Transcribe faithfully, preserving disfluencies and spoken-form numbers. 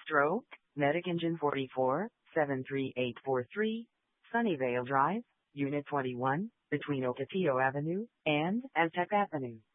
Stroke, Medic Engine forty-four, seven three eight four three, Sunnyvale Drive, Unit twenty-one, between Ocotillo Avenue and Aztec Avenue.